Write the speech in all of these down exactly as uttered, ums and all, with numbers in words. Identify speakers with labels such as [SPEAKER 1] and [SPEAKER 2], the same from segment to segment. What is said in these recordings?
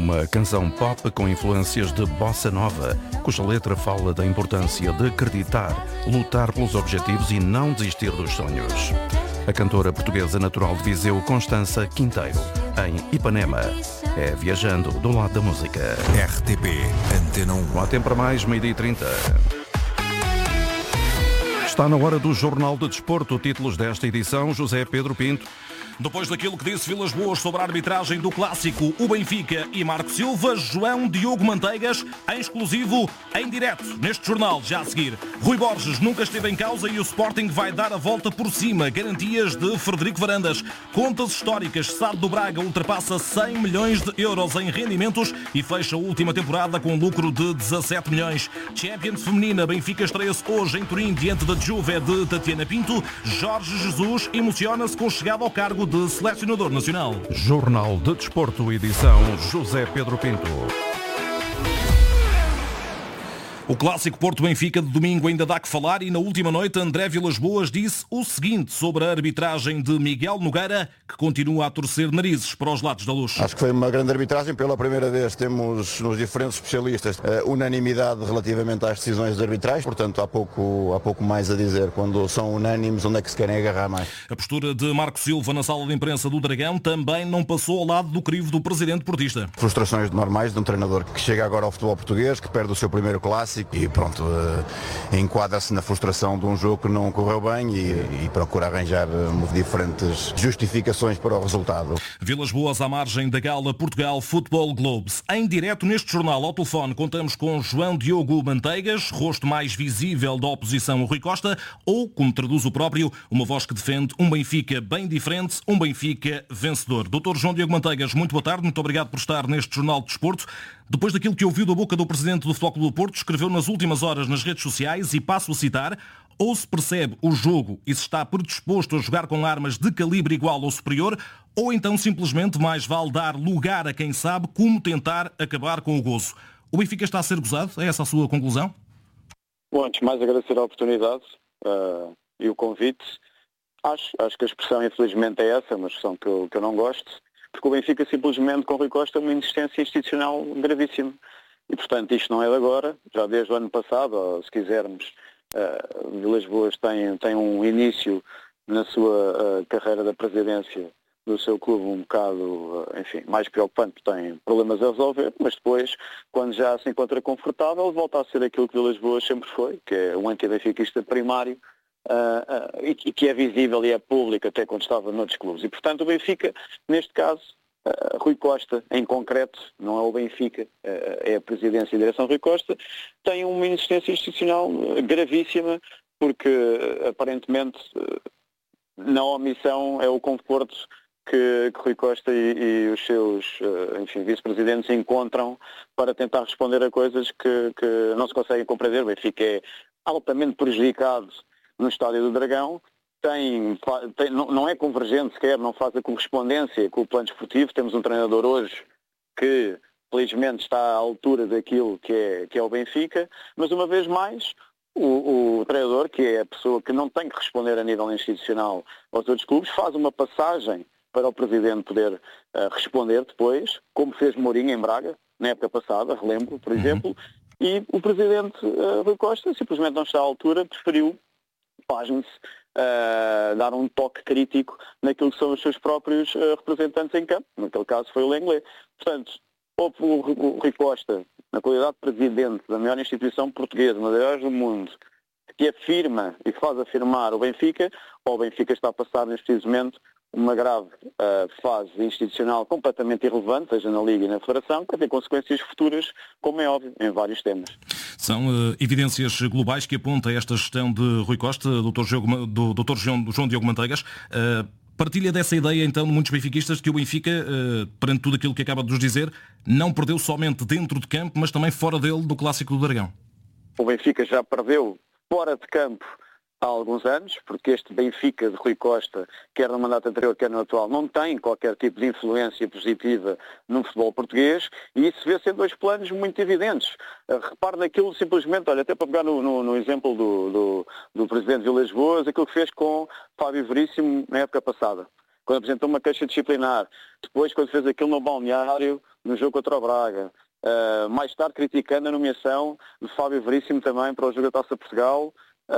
[SPEAKER 1] uma canção pop com influências de bossa nova, cuja letra fala da importância de acreditar, lutar pelos objetivos e não desistir dos sonhos. A cantora portuguesa natural de Viseu, Constança Quinteiro, em Ipanema, é Viajando do Lado da Música.
[SPEAKER 2] R T P Antena um.
[SPEAKER 1] Não há tempo para mais, meio-dia e trinta. Está na hora do Jornal de Desporto. Títulos desta edição, José Pedro Pinto.
[SPEAKER 3] Depois daquilo que disse Vilas Boas sobre a arbitragem do Clássico, o Benfica e Marco Silva, João Diogo Manteigas, em exclusivo, em direto, neste jornal, já a seguir. Rui Borges nunca esteve em causa e o Sporting vai dar a volta por cima. Garantias de Frederico Varandas. Contas históricas, S A D do Braga ultrapassa cem milhões de euros em rendimentos e fecha a última temporada com um lucro de dezassete milhões. Champions feminina, Benfica estreia-se hoje em Turim diante da Juve de Tatiana Pinto. Jorge Jesus emociona-se com chegada ao cargo de selecionador nacional.
[SPEAKER 1] Jornal de Desporto, edição José Pedro Pinto.
[SPEAKER 3] O Clássico Porto-Benfica de domingo ainda dá que falar e na última noite André Vilas Boas disse o seguinte sobre a arbitragem de Miguel Nogueira, que continua a torcer narizes para os lados da luz.
[SPEAKER 4] Acho que foi uma grande arbitragem. Pela primeira vez temos nos diferentes especialistas uh, unanimidade relativamente às decisões de arbitragem. Portanto, há pouco, há pouco mais a dizer. Quando são unânimes, onde é que se querem agarrar mais?
[SPEAKER 3] A postura de Marco Silva na sala de imprensa do Dragão também não passou ao lado do crivo do presidente portista.
[SPEAKER 4] Frustrações normais de um treinador que chega agora ao futebol português, que perde o seu primeiro clássico e pronto, uh, enquadra-se na frustração de um jogo que não correu bem e, e procura arranjar uh, diferentes justificações para o resultado.
[SPEAKER 3] Vilas Boas à margem da gala Portugal Football Globes. Em direto neste jornal ao telefone contamos com João Diogo Manteigas, rosto mais visível da oposição ao Rui Costa, ou, como traduz o próprio, uma voz que defende um Benfica bem diferente, um Benfica vencedor. doutor João Diogo Manteigas, muito boa tarde, muito obrigado por estar neste Jornal de Desporto. Depois daquilo que ouviu da boca do presidente do Futebol Clube do Porto, escreveu nas últimas horas nas redes sociais, e passo a citar: ou se percebe o jogo e se está predisposto a jogar com armas de calibre igual ou superior, ou então simplesmente mais vale dar lugar a quem sabe como tentar acabar com o gozo. O Benfica está a ser gozado? É essa a sua conclusão?
[SPEAKER 5] Bom, antes de mais agradecer a oportunidade uh, e o convite. Acho, acho que a expressão infelizmente é essa, uma expressão que eu, que eu não gosto, porque o Benfica simplesmente com Rui Costa é uma insistência institucional gravíssima. E, portanto, isto não é de agora, já desde o ano passado, ou se quisermos, uh, Vilas Boas tem, tem um início na sua uh, carreira da presidência do seu clube um bocado, uh, enfim, mais preocupante, tem problemas a resolver, mas depois, quando já se encontra confortável, volta a ser aquilo que Vilas Boas sempre foi, que é um anti-benfiquista primário, uh, uh, e, e que é visível e é público até quando estava noutros clubes. E, portanto, o Benfica, neste caso, Uh, Rui Costa, em concreto, não é o Benfica, uh, é a presidência e a direção Rui Costa, tem uma insistência institucional uh, gravíssima, porque uh, aparentemente uh, na omissão é o conforto que, que Rui Costa e, e os seus uh, enfim, vice-presidentes encontram para tentar responder a coisas que, que não se conseguem compreender. O Benfica é altamente prejudicado no Estádio do Dragão. Tem, tem, não é convergente sequer, não faz a correspondência com o plano esportivo. Temos um treinador hoje que, felizmente, está à altura daquilo que é, que é o Benfica, mas, uma vez mais, o, o treinador, que é a pessoa que não tem que responder a nível institucional aos outros clubes, faz uma passagem para o Presidente poder uh, responder depois, como fez Mourinho em Braga, na época passada, relembro, por exemplo, uhum. E o Presidente uh, Rui Costa simplesmente não está à altura, preferiu, pasme-se, Uh, dar um toque crítico naquilo que são os seus próprios uh, representantes em campo. Naquele caso foi o Lenglet. Portanto, ou o, o Rui Costa, na qualidade de presidente da maior instituição portuguesa, uma das maiores do mundo, que afirma e que faz afirmar o Benfica, ou o Benfica está a passar neste preciso momento uma grave uh, fase institucional completamente irrelevante, seja na Liga e na Federação, que vai ter consequências futuras, como é óbvio, em vários temas.
[SPEAKER 3] São uh, evidências globais que aponta esta gestão de Rui Costa, doutor João, do doutor João, João Diogo Manteigas. Uh, partilha dessa ideia, então, de muitos benfiquistas, de que o Benfica, uh, perante tudo aquilo que acaba de nos dizer, não perdeu somente dentro de campo, mas também fora dele, do Clássico do Dragão?
[SPEAKER 5] O Benfica já perdeu fora de campo há alguns anos, porque este Benfica de Rui Costa, quer no mandato anterior, quer no atual, não tem qualquer tipo de influência positiva no futebol português, e isso vê-se em dois planos muito evidentes. Repare naquilo simplesmente, olha, até para pegar no, no, no exemplo do, do, do Presidente Vilas Boas, aquilo que fez com Fábio Veríssimo na época passada. quando apresentou uma queixa disciplinar, depois quando fez aquilo no balneário, no jogo contra o Braga, uh, mais tarde criticando a nomeação de Fábio Veríssimo também para o jogo da Taça Portugal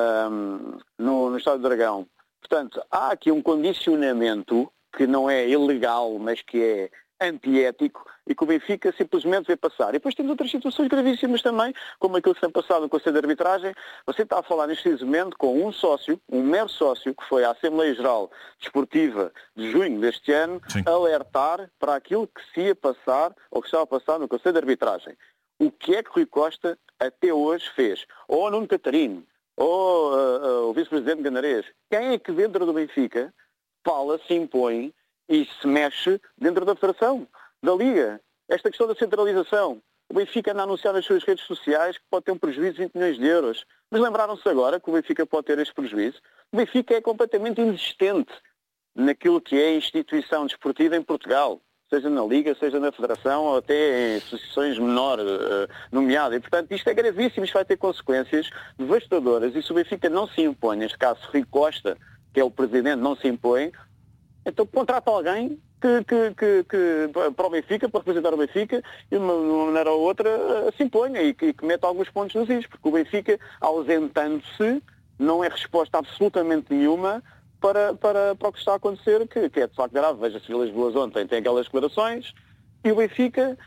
[SPEAKER 5] um, no, no Estádio do Dragão. Portanto, há aqui um condicionamento que não é ilegal, mas que é antiético e que o Benfica simplesmente vê passar. E depois temos outras situações gravíssimas também, como aquilo que se tem passado no Conselho de Arbitragem. Você está a falar neste momento com um sócio, um mero sócio, que foi à Assembleia Geral Desportiva de junho deste ano, Sim. alertar para aquilo que se ia passar ou que estava a passar no Conselho de Arbitragem. O que é que Rui Costa até hoje fez? Ou Nuno Catarino, ou uh, uh, o vice-presidente Ganarês. Quem é que dentro do Benfica fala, se impõe e se mexe dentro da Federação, da Liga? Esta questão da centralização. O Benfica anda a anunciar nas suas redes sociais que pode ter um prejuízo de vinte milhões de euros. Mas lembraram-se agora que o Benfica pode ter este prejuízo? O Benfica é completamente inexistente naquilo que é a instituição desportiva em Portugal, seja na Liga, seja na Federação, ou até em associações menor uh, nomeadas. E, portanto, isto é gravíssimo, isto vai ter consequências devastadoras. E se o Benfica não se impõe, neste caso Rui Costa, que é o presidente, não se impõe, então contrata alguém que, que, que, que, para o Benfica, para representar o Benfica, e de uma, uma maneira ou outra uh, se imponha e que, que meta alguns pontos nos is, porque o Benfica, ausentando-se, não é resposta absolutamente nenhuma Para, para, para o que está a acontecer, que, que é de facto grave. Veja-se Vilas Boas ontem, tem aquelas declarações, e o Benfica,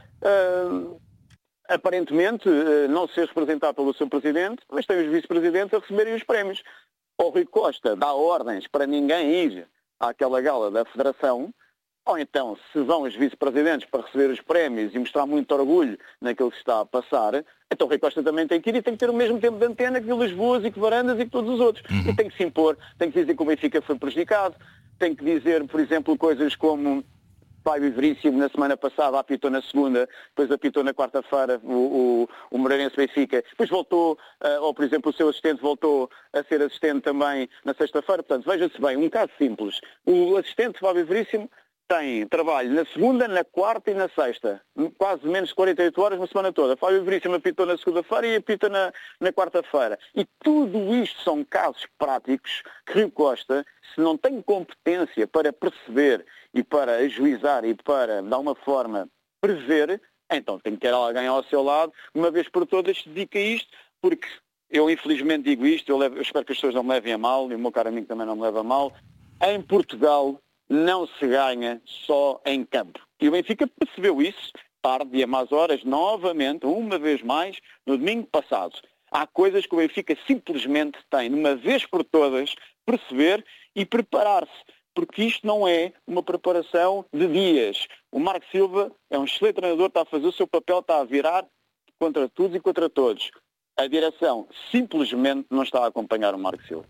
[SPEAKER 5] uh, aparentemente, uh, não se fez representar pelo seu presidente, mas tem os vice-presidentes a receberem os prémios. O Rui Costa dá ordens para ninguém ir àquela gala da Federação, ou então, se vão os vice-presidentes para receber os prémios e mostrar muito orgulho naquilo que está a passar, então o Rui Costa também tem que ir e tem que ter o mesmo tempo de antena que Vilas Boas e que Varandas e que todos os outros. Uhum. E tem que se impor, tem que dizer que o Benfica foi prejudicado, tem que dizer, por exemplo, coisas como Fábio Veríssimo na semana passada apitou na segunda, depois apitou na quarta-feira o, o, o Moreirense Benfica, depois voltou, uh, ou por exemplo o seu assistente voltou a ser assistente também na sexta-feira. Portanto, veja-se bem, um caso simples. O assistente Fábio Veríssimo tem trabalho na segunda, na quarta e na sexta. Quase menos de quarenta e oito horas na semana toda. Fábio Veríssimo apitou na segunda-feira e apita na, na quarta-feira. E tudo isto são casos práticos que Rui Costa, se não tem competência para perceber e para ajuizar e para, de alguma forma, prever, então tem que ter alguém ao seu lado, uma vez por todas, se dedica a isto, porque eu infelizmente digo isto, eu, levo, eu espero que as pessoas não me levem a mal, e o meu caro amigo também não me leva a mal, em Portugal não se ganha só em campo. E o Benfica percebeu isso, tarde e a más horas, novamente, uma vez mais, no domingo passado. Há coisas que o Benfica simplesmente tem, de uma vez por todas, perceber e preparar-se. Porque isto não é uma preparação de dias. O Marco Silva é um excelente treinador, está a fazer o seu papel, está a virar contra tudo e contra todos. A direção simplesmente não está a acompanhar o Marco Silva.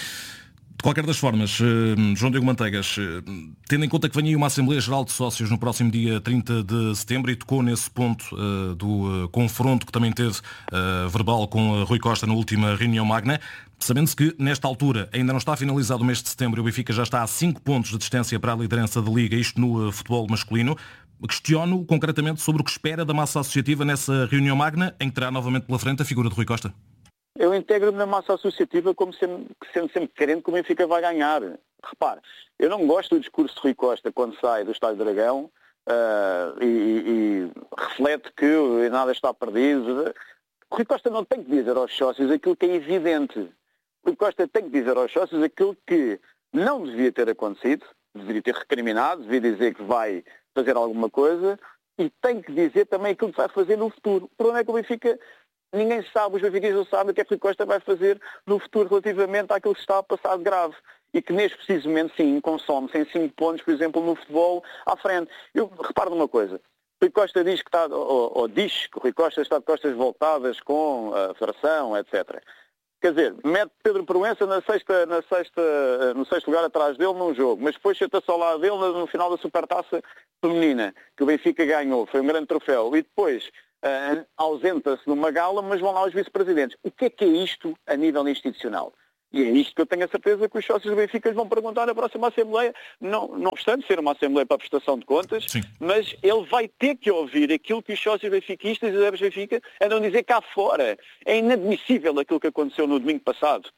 [SPEAKER 3] De qualquer das formas, João Diogo Manteigas, tendo em conta que vem aí uma Assembleia Geral de Sócios no próximo dia trinta de setembro e tocou nesse ponto uh, do uh, confronto que também teve uh, verbal com uh, Rui Costa na última reunião magna, sabendo-se que nesta altura ainda não está finalizado o mês de setembro e o Benfica já está a cinco pontos de distância para a liderança da Liga, isto no uh, futebol masculino, questiono concretamente sobre o que espera da massa associativa nessa reunião magna, em que terá novamente pela frente a figura de Rui Costa.
[SPEAKER 5] Eu integro-me na massa associativa como sendo, sendo sempre querendo que o Benfica vai ganhar. Repare, eu não gosto do discurso de Rui Costa quando sai do Estádio do Dragão uh, e, e reflete que nada está perdido. Rui Costa não tem que dizer aos sócios aquilo que é evidente. Rui Costa tem que dizer aos sócios aquilo que não devia ter acontecido, deveria ter recriminado, devia dizer que vai fazer alguma coisa e tem que dizer também aquilo que vai fazer no futuro. O problema é que o Benfica... Ninguém sabe, os benfiquistas não sabem o que é que Rui Costa vai fazer no futuro relativamente àquilo que está a passar de grave. E que neste preciso momento, sim, consome-se em cinco pontos, por exemplo, no futebol à frente. Eu reparo numa coisa. Rui Costa diz que está, ou, ou diz que o Rui Costa está de costas voltadas com a Federação, etcétera. Quer dizer, mete Pedro Proença na sexta, na sexta, no sexto lugar atrás dele num jogo, mas depois senta-se ao lado dele no final da Supertaça Feminina, que o Benfica ganhou, foi um grande troféu. E depois... Uh, ausenta-se numa gala, mas vão lá os vice-presidentes. O que é que é isto a nível institucional? E é isto que eu tenho a certeza que os sócios do Benfica vão perguntar na próxima Assembleia, não, não obstante ser uma Assembleia para a prestação de contas, Sim. mas ele vai ter que ouvir aquilo que os sócios benfiquistas e adeptos do Benfica andam a dizer cá fora. É inadmissível aquilo que aconteceu no domingo passado.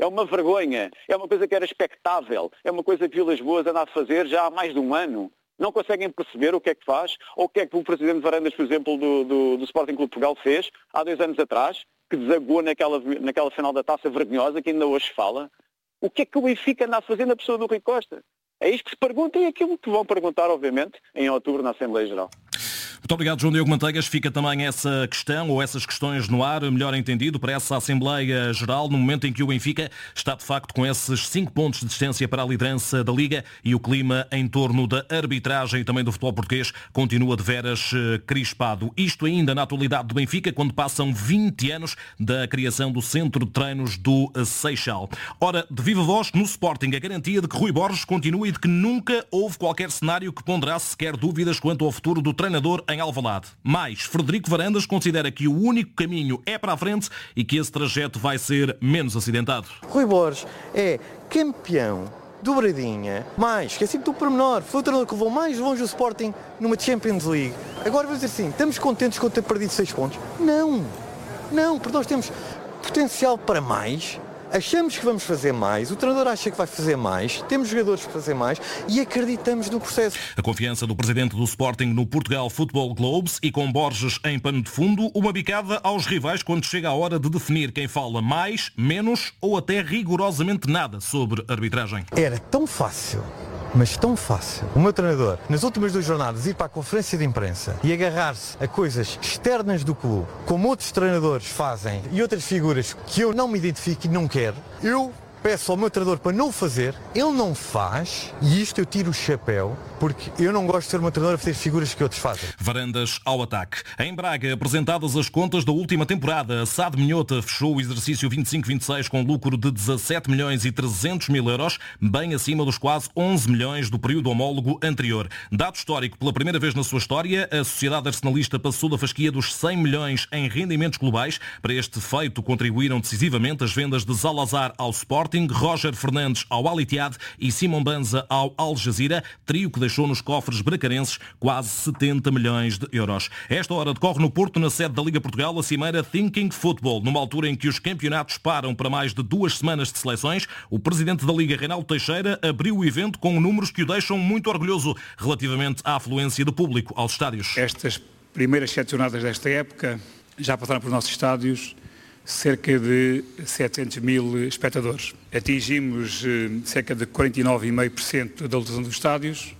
[SPEAKER 5] É uma vergonha, é uma coisa que era expectável, é uma coisa que Vilas Boas anda a fazer já há mais de um ano. Não conseguem perceber o que é que faz, ou o que é que o presidente Varandas, por exemplo, do, do, do Sporting Clube de Portugal fez há dois anos atrás, que desagou naquela, naquela final da taça vergonhosa que ainda hoje fala. O que é que o Benfica anda a fazer na pessoa do Rui Costa? É isto que se pergunta e é aquilo que vão perguntar, obviamente, em outubro na Assembleia Geral.
[SPEAKER 3] Muito obrigado, João Diogo Manteigas. Fica também essa questão ou essas questões no ar, melhor entendido, para essa Assembleia Geral, no momento em que o Benfica está de facto com esses cinco pontos de distância para a liderança da Liga e o clima em torno da arbitragem e também do futebol português continua de veras crispado. Isto ainda na atualidade do Benfica, quando passam vinte anos da criação do Centro de Treinos do Seixal. Ora, de viva voz, no Sporting, a garantia de que Rui Borges continua e de que nunca houve qualquer cenário que ponderasse sequer dúvidas quanto ao futuro do treinador em Alvalade. Mais, Frederico Varandas considera que o único caminho é para a frente e que esse trajeto vai ser menos acidentado.
[SPEAKER 6] Rui Borges é campeão dobradinha, mais, esqueci-me do pormenor, foi o treinador que levou mais longe o Sporting numa Champions League. Agora vamos dizer assim, estamos contentes com ter perdido seis pontos? Não, não, porque nós temos potencial para mais. Achamos que vamos fazer mais, o treinador acha que vai fazer mais, temos jogadores para fazer mais e acreditamos no processo.
[SPEAKER 3] A confiança do presidente do Sporting no Portugal Football Globes e com Borges em pano de fundo, uma bicada aos rivais quando chega a hora de definir quem fala mais, menos ou até rigorosamente nada sobre arbitragem.
[SPEAKER 6] Era tão fácil, mas tão fácil, o meu treinador, nas últimas duas jornadas, ir para a conferência de imprensa e agarrar-se a coisas externas do clube, como outros treinadores fazem e outras figuras que eu não me identifico e não quero, eu peço ao meu treinador para não fazer, ele não faz e isto eu tiro o chapéu porque eu não gosto de ser uma treinador a fazer figuras que outros fazem.
[SPEAKER 3] Varandas ao ataque. Em Braga, apresentadas as contas da última temporada, a S A D Minhota fechou o exercício vinte e cinco vinte e seis com lucro de dezassete milhões e trezentos mil euros, bem acima dos quase onze milhões do período homólogo anterior. Dado histórico, pela primeira vez na sua história, a sociedade arsenalista passou da fasquia dos cem milhões em rendimentos globais. Para este feito contribuíram decisivamente as vendas de Zalazar ao Sporting, Roger Fernandes ao Al Ittihad e Simon Banza ao Al Jazeera, trio que deixou nos cofres bracarenses quase setenta milhões de euros. Esta hora decorre no Porto, na sede da Liga Portugal, a cimeira Thinking Football. Numa altura em que os campeonatos param para mais de duas semanas de seleções, o presidente da Liga, Reinaldo Teixeira, abriu o evento com números que o deixam muito orgulhoso relativamente à afluência do público aos estádios.
[SPEAKER 7] Estas primeiras sete jornadas desta época já passaram por nossos estádios cerca de setecentos mil espectadores. Atingimos eh, cerca de quarenta e nove vírgula cinco por cento da lotação dos estádios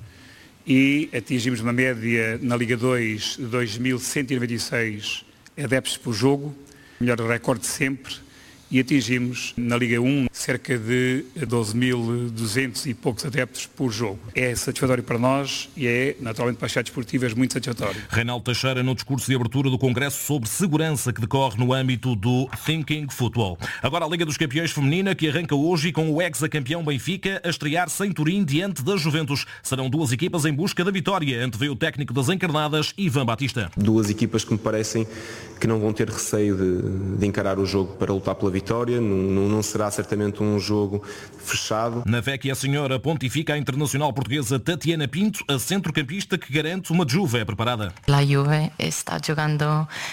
[SPEAKER 7] e atingimos uma média na Liga dois de dois mil cento e noventa e seis adeptos por jogo, melhor recorde de sempre, e atingimos na Liga um cerca de doze mil e duzentos e poucos adeptos por jogo. É satisfatório para nós e é, naturalmente, para as cidades esportivas, muito satisfatório.
[SPEAKER 3] Reinaldo Teixeira, no discurso de abertura do Congresso sobre Segurança que decorre no âmbito do Thinking Football. Agora a Liga dos Campeões Feminina, que arranca hoje com o ex-campeão Benfica a estrear-se em Turim diante da Juventus. Serão duas equipas em busca da vitória, antevê o técnico das encarnadas, Ivan Batista.
[SPEAKER 8] Duas equipas que me parecem que não vão ter receio de, de encarar o jogo para lutar pela vitória. Não, não será certamente um jogo fechado.
[SPEAKER 3] Na Vecchia Senhora pontifica a internacional portuguesa Tatiana Pinto, a centrocampista que garante uma Juve é preparada.
[SPEAKER 9] A Juve está jogando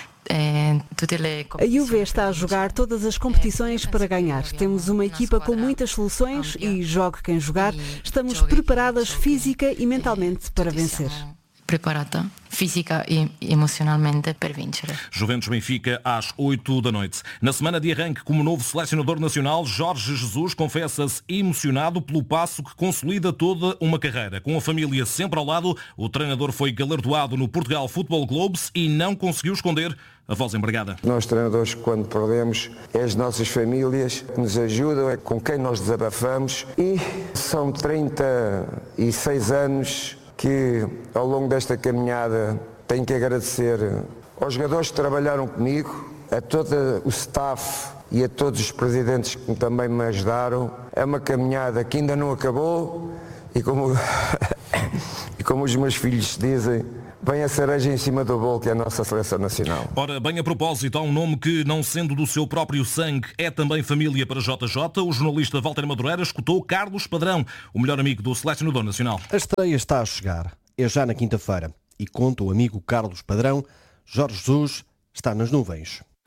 [SPEAKER 10] A Juve está a jogar todas as competições para ganhar. Temos uma equipa com muitas soluções e, jogue quem jogar, estamos preparadas física e mentalmente para vencer.
[SPEAKER 9] Preparada física e emocionalmente para vencer.
[SPEAKER 3] Juventus Benfica às oito da noite. Na semana de arranque como novo selecionador nacional, Jorge Jesus confessa-se emocionado pelo passo que consolida toda uma carreira. Com a família sempre ao lado, o treinador foi galardoado no Portugal Football Globes e não conseguiu esconder a voz embargada.
[SPEAKER 11] Nós treinadores, quando perdemos, é as nossas famílias que nos ajudam, é com quem nós desabafamos e são trinta e seis anos que ao longo desta caminhada tenho que agradecer aos jogadores que trabalharam comigo, a todo o staff e a todos os presidentes que também me ajudaram. É uma caminhada que ainda não acabou e como, e como os meus filhos dizem, vem a cereja em cima do bolo, que é a nossa seleção nacional.
[SPEAKER 3] Ora, bem a propósito, há um nome que, não sendo do seu próprio sangue, é também família para J J. O jornalista Walter Madureira escutou Carlos Padrão, o melhor amigo do selecionador nacional.
[SPEAKER 12] A estreia está a chegar. É já na quinta-feira. E conta o amigo Carlos Padrão, Jorge Jesus está nas nuvens.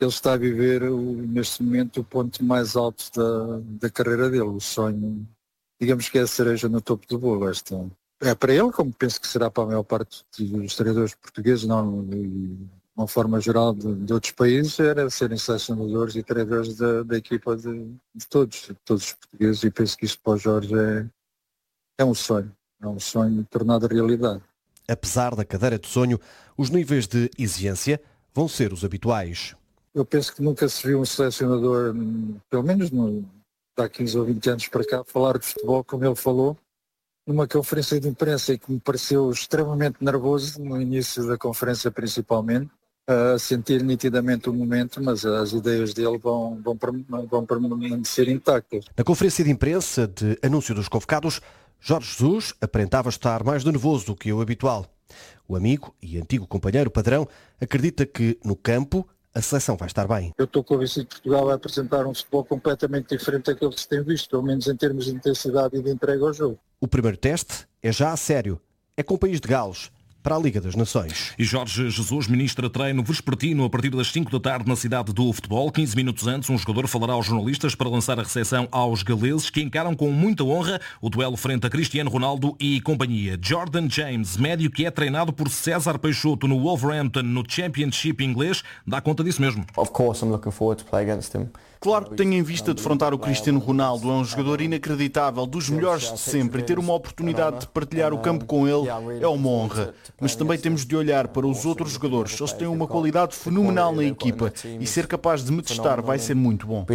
[SPEAKER 13] ele está a viver o, neste momento o ponto mais alto da, da carreira dele, o sonho, digamos que é a cereja no topo do bolo. Esta. É para ele, como penso que será para a maior parte dos treinadores portugueses, não, de uma forma geral de, de outros países, era serem selecionadores e treinadores da, da equipa de, de todos, de todos os portugueses, e penso que isto para o Jorge é, é um sonho, é um sonho tornado realidade.
[SPEAKER 12] Apesar da cadeira de sonho, os níveis de exigência vão ser os habituais.
[SPEAKER 13] Eu penso que nunca se viu um selecionador, pelo menos no, há quinze ou vinte anos para cá, falar de futebol como ele falou, numa conferência de imprensa, e que me pareceu extremamente nervoso, no início da conferência principalmente, a sentir nitidamente o momento, mas as ideias dele vão, vão, vão permanecer intactas.
[SPEAKER 12] Na conferência de imprensa de anúncio dos convocados, Jorge Jesus aparentava estar mais nervoso do que o habitual. O amigo e antigo companheiro Padrão acredita que, no campo, a seleção vai estar bem.
[SPEAKER 13] Eu estou convencido que Portugal vai apresentar um futebol completamente diferente daquilo que se tem visto, pelo menos em termos de intensidade e de entrega ao jogo.
[SPEAKER 12] O primeiro teste é já a sério. É com o país de Gales, para a Liga das Nações.
[SPEAKER 3] E Jorge Jesus ministra treino vespertino a partir das cinco da tarde na cidade do futebol. quinze minutos antes, um jogador falará aos jornalistas para lançar a recepção aos galeses, que encaram com muita honra o duelo frente a Cristiano Ronaldo e companhia. Jordan James, médio que é treinado por César Peixoto no Wolverhampton no Championship inglês, dá conta disso mesmo.
[SPEAKER 14] Of course I'm looking forward to play against him.
[SPEAKER 15] Claro que tenho em vista defrontar o Cristiano Ronaldo, é um jogador inacreditável, dos melhores de sempre, e ter uma oportunidade de partilhar o campo com ele é uma honra. Mas também temos de olhar para os outros jogadores, eles têm uma qualidade fenomenal na equipa, e ser capaz de me testar vai ser muito bom.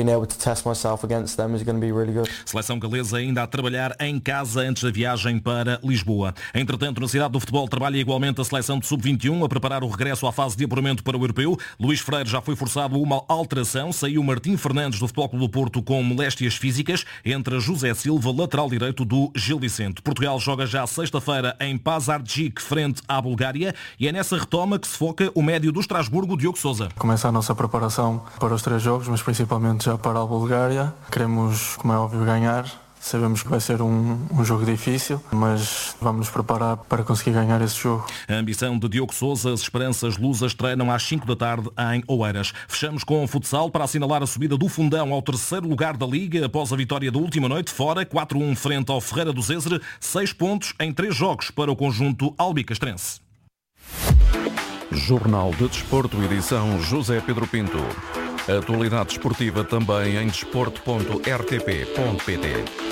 [SPEAKER 3] Seleção galesa ainda a trabalhar em casa antes da viagem para Lisboa. Entretanto, na cidade do futebol trabalha igualmente a seleção de sub vinte e um a preparar o regresso à fase de apuramento para o europeu. Luís Freire já foi forçado a uma alteração, saiu Martim Fernandes do Futebol Clube do Porto com moléstias físicas, entra José Silva, lateral direito do Gil Vicente. Portugal joga já sexta-feira em Pazardzhik frente à Bulgária, e é nessa retoma que se foca o médio do Estrasburgo, Diogo Sousa.
[SPEAKER 16] Começa a nossa preparação para os três jogos, mas principalmente já para a Bulgária. Queremos, como é óbvio, ganhar. Sabemos que vai ser um, um jogo difícil, mas vamos nos preparar para conseguir ganhar esse jogo.
[SPEAKER 3] A ambição de Diogo Sousa, as esperanças lusas treinam às cinco da tarde em Oeiras. Fechamos com o futsal para assinalar a subida do Fundão ao terceiro lugar da Liga após a vitória da última noite fora, quatro a um frente ao Ferreira do Zézere, seis pontos em três jogos para o conjunto albicastrense.
[SPEAKER 1] Jornal de Desporto, edição José Pedro Pinto. Atualidade esportiva também em desporto ponto r t p ponto p t.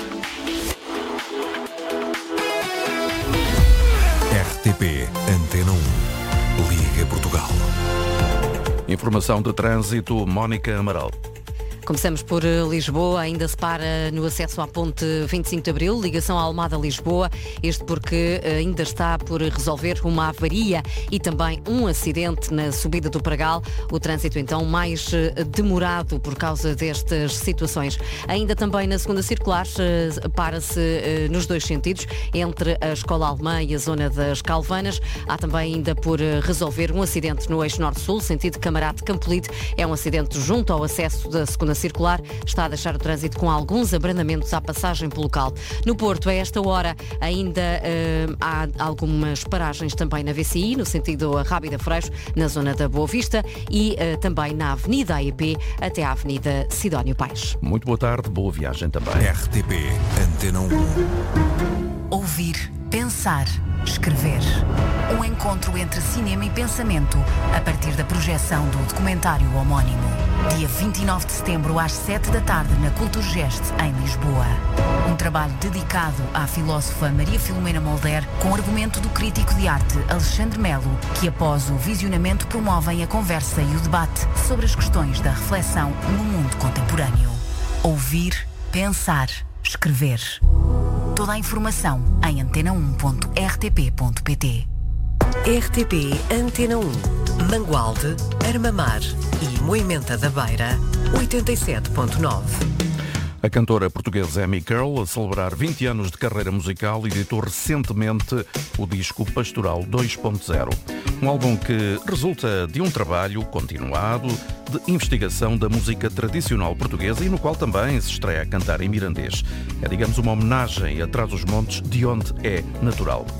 [SPEAKER 2] R T P Antena um, Liga Portugal.
[SPEAKER 1] Informação de trânsito, Mónica Amaral.
[SPEAKER 17] Começamos por Lisboa, ainda se para no acesso à ponte vinte e cinco de Abril, ligação à Almada-Lisboa, isto porque ainda está por resolver uma avaria e também um acidente na subida do Pragal, o trânsito então mais demorado por causa destas situações. Ainda também na segunda circular, para-se nos dois sentidos, entre a Escola Alemã e a zona das Calvanas. Há também ainda por resolver um acidente no eixo norte-sul, sentido Camarate Campolide, é um acidente junto ao acesso da segunda circular, está a deixar o trânsito com alguns abrandamentos à passagem pelo local. No Porto, a esta hora, ainda uh, há algumas paragens também na V C I, no sentido Rábida Freixo, na zona da Boa Vista, e uh, também na Avenida A E P até à Avenida Sidónio Paes.
[SPEAKER 1] Muito boa tarde, boa viagem também.
[SPEAKER 2] R T P Antena um.
[SPEAKER 18] Ouvir, pensar, escrever. Um encontro entre cinema e pensamento a partir da projeção do documentário homónimo. Dia vinte e nove de setembro às sete da tarde na Culturgest, em Lisboa. Um trabalho dedicado à filósofa Maria Filomena Molder, com argumento do crítico de arte Alexandre Melo, que após o visionamento promovem a conversa e o debate sobre as questões da reflexão no mundo contemporâneo. Ouvir, pensar, escrever. Toda a informação em antena um ponto r t p ponto p t.
[SPEAKER 19] R T P Antena um, Mangualde, Armamar e Moimenta da Beira, oitenta e sete ponto nove.
[SPEAKER 1] A cantora portuguesa Amy Curl, a celebrar vinte anos de carreira musical, editou recentemente o disco Pastoral dois ponto zero. Um álbum que resulta de um trabalho continuado de investigação da música tradicional portuguesa e no qual também se estreia a cantar em mirandês. É, digamos, uma homenagem a Trás-os-Montes, de onde é natural.